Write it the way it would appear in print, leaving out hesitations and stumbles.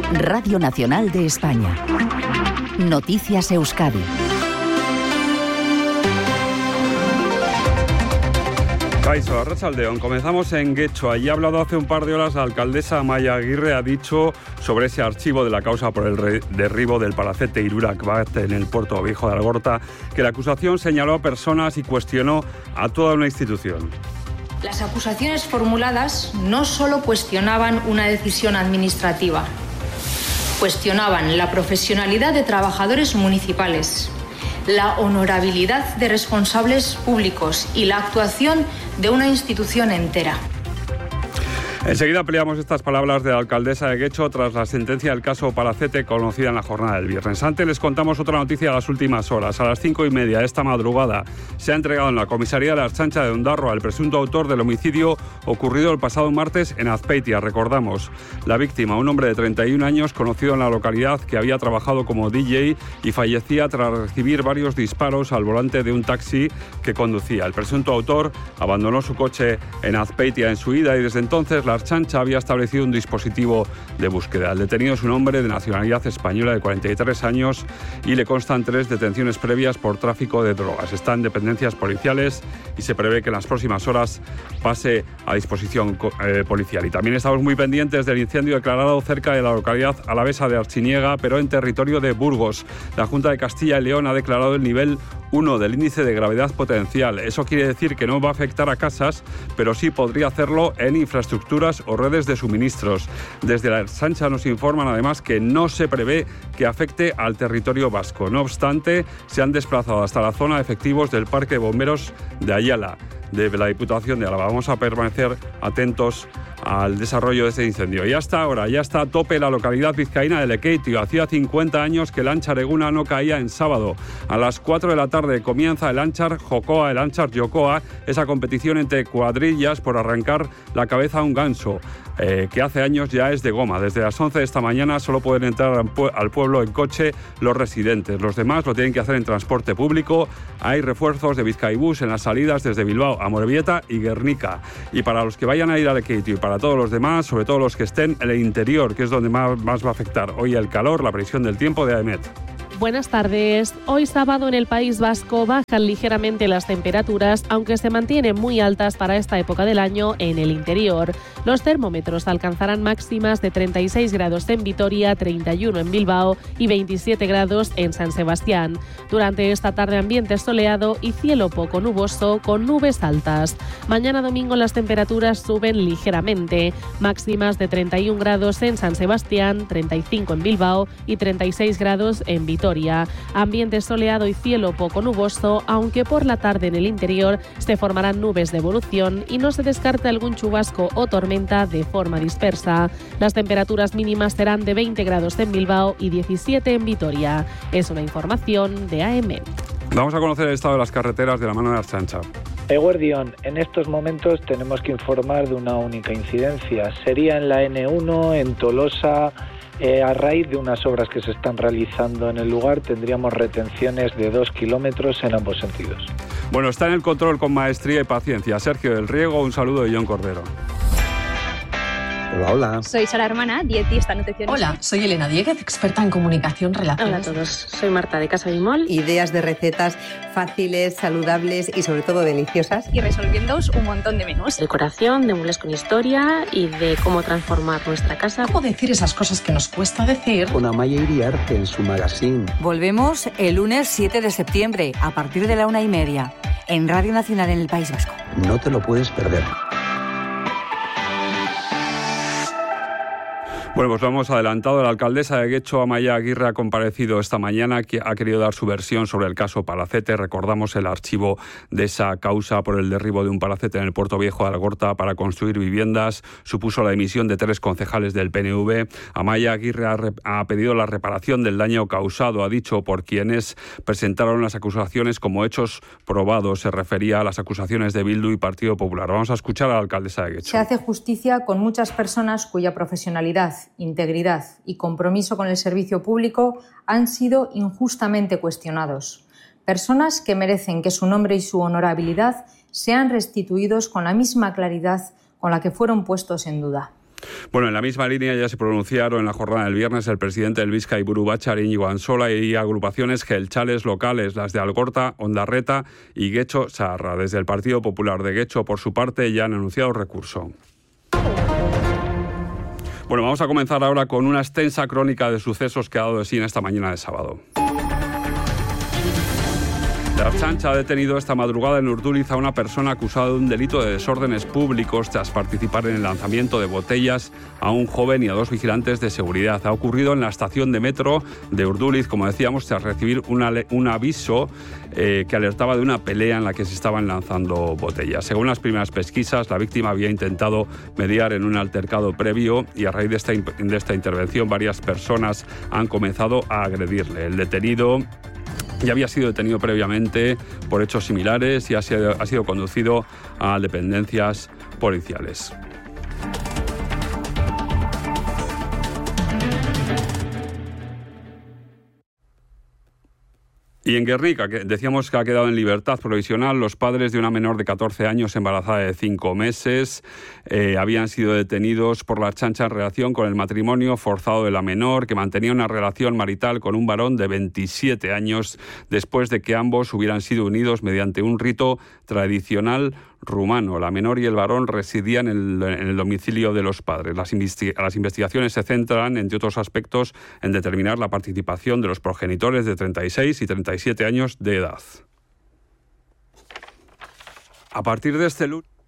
Radio Nacional de España. Noticias Euskadi. Kaixo, arratsaldeon. Comenzamos en Getxo. Allí ha hablado hace un par de horas la alcaldesa Amaia Aguirre. Ha dicho sobre ese archivo de la causa por el derribo del palacete Hirurak Bat en el puerto viejo de Algorta, que la acusación señaló a personas y cuestionó a toda una institución. Las acusaciones formuladas no solo cuestionaban una decisión administrativa, cuestionaban la profesionalidad de trabajadores municipales, la honorabilidad de responsables públicos y la actuación de una institución entera. Enseguida peleamos estas palabras de la alcaldesa de Getxo tras la sentencia del caso Palacete conocida en la jornada del viernes. Antes les contamos otra noticia de las últimas horas. A las 5:30 de esta madrugada se ha entregado en la comisaría de la Ertzaintza de Ondarroa el presunto autor del homicidio ocurrido el pasado martes en Azpeitia. Recordamos, la víctima, un hombre de 31 años conocido en la localidad que había trabajado como DJ y fallecía tras recibir varios disparos al volante de un taxi que conducía. El presunto autor abandonó su coche en Azpeitia en su ida y desde entonces la Ertzaintza había establecido un dispositivo de búsqueda. El detenido es un hombre de nacionalidad española de 43 años y le constan 3 detenciones previas por tráfico de drogas. Está en dependencias policiales y se prevé que en las próximas horas pase a disposición policial. Y también estamos muy pendientes del incendio declarado cerca de la localidad alavesa de Artziniega, pero en territorio de Burgos. La Junta de Castilla y León ha declarado el nivel 1 del índice de gravedad potencial. Eso quiere decir que no va a afectar a casas, pero sí podría hacerlo en infraestructuras o redes de suministros. Desde la Ertzaintza nos informan además que no se prevé que afecte al territorio vasco. No obstante, se han desplazado hasta la zona efectivos del Parque de Bomberos de Ayala, de la Diputación de Álava. Vamos a permanecer atentos al desarrollo de este incendio. Y hasta ahora ya está a tope la localidad vizcaína de Lekeitio. Hacía 50 años que el Antxar Eguna no caía en sábado. A las 4 de la tarde comienza el Antxar Jokoa, el Antxar Jokoa, esa competición entre cuadrillas por arrancar la cabeza a un ganso, que hace años ya es de goma. Desde las 11 de esta mañana solo pueden entrar al pueblo en coche los residentes. Los demás lo tienen que hacer en transporte público. Hay refuerzos de Bizkaibus en las salidas desde Bilbao, Amorebieta y Guernica. Y para los que vayan a ir a Lekeitio y para todos los demás, sobre todo los que estén en el interior, que es donde más va a afectar hoy el calor, la previsión del tiempo de AEMET. Buenas tardes. Hoy sábado en el País Vasco bajan ligeramente las temperaturas, aunque se mantienen muy altas para esta época del año en el interior. Los termómetros alcanzarán máximas de 36 grados en Vitoria, 31 en Bilbao y 27 grados en San Sebastián. Durante esta tarde ambiente soleado y cielo poco nuboso con nubes altas. Mañana domingo las temperaturas suben ligeramente, máximas de 31 grados en San Sebastián, 35 en Bilbao y 36 grados en Vitoria. Ambiente soleado y cielo poco nuboso, aunque por la tarde en el interior se formarán nubes de evolución y no se descarta algún chubasco o tormenta de forma dispersa. Las temperaturas mínimas serán de 20 grados en Bilbao y 17 en Vitoria. Es una información de AEMET. Vamos a conocer el estado de las carreteras de la mano de la Ertzaintza. Eguerdión, en estos momentos tenemos que informar de una única incidencia. Sería en la N1, en Tolosa. A raíz de unas obras que se están realizando en el lugar, tendríamos retenciones de 2 kilómetros en ambos sentidos. Bueno, está en el control con maestría y paciencia Sergio del Riego. Un saludo de John Cordero. Hola, hola. Soy Sara Hermana, dietista nutricionista. Hola, soy Elena Dieguez, experta en comunicación relacional. Hola a todos, soy Marta de Casa Bimol. Ideas de recetas fáciles, saludables y sobre todo deliciosas. Y resolviéndoos un montón de menús. Decoración, de muebles con historia y de cómo transformar nuestra casa. ¿Cómo decir esas cosas que nos cuesta decir? Con Amaya Iriarte en su magazine. Volvemos el lunes 7 de septiembre a partir de la 1:30 en Radio Nacional en el País Vasco. No te lo puedes perder. Bueno, pues lo hemos adelantado. La alcaldesa de Getxo, Amaia Aguirre, ha comparecido esta mañana, que ha querido dar su versión sobre el caso Palacete. Recordamos el archivo de esa causa por el derribo de un palacete en el Puerto Viejo de Algorta para construir viviendas. Supuso la dimisión de 3 concejales del PNV. Amaia Aguirre ha pedido la reparación del daño causado. Ha dicho por quienes presentaron las acusaciones como hechos probados. Se refería a las acusaciones de Bildu y Partido Popular. Vamos a escuchar a la alcaldesa de Getxo. Se hace justicia con muchas personas cuya profesionalidad, integridad y compromiso con el servicio público han sido injustamente cuestionados. Personas que merecen que su nombre y su honorabilidad sean restituidos con la misma claridad con la que fueron puestos en duda. Bueno, en la misma línea ya se pronunciaron en la jornada del viernes el presidente del Bizkaia Buru Batzar, Íñigo Ansola, y agrupaciones jeltzales locales, las de Algorta, Ondarreta y Getxo Zaharra. Desde el Partido Popular de Getxo, por su parte, ya han anunciado recurso. Bueno, vamos a comenzar ahora con una extensa crónica de sucesos que ha dado de sí en esta mañana de sábado. La Ertzaintza ha detenido esta madrugada en Urduliz a una persona acusada de un delito de desórdenes públicos tras participar en el lanzamiento de botellas a un joven y a 2 vigilantes de seguridad. Ha ocurrido en la estación de metro de Urduliz, como decíamos, tras recibir un aviso que alertaba de una pelea en la que se estaban lanzando botellas. Según las primeras pesquisas, la víctima había intentado mediar en un altercado previo y a raíz de esta intervención varias personas han comenzado a agredirle. El detenido ya había sido detenido previamente por hechos similares y ha sido conducido a dependencias policiales. Y en Guernica, que decíamos que ha quedado en libertad provisional, los padres de una menor de 14 años embarazada de 5 meses habían sido detenidos por la Ertzaintza en relación con el matrimonio forzado de la menor, que mantenía una relación marital con un varón de 27 años después de que ambos hubieran sido unidos mediante un rito tradicional rumano. La menor y el varón residían en el domicilio de los padres. Las investigaciones se centran, entre otros aspectos, en determinar la participación de los progenitores de 36 y 37 años de edad. A partir de este lunes...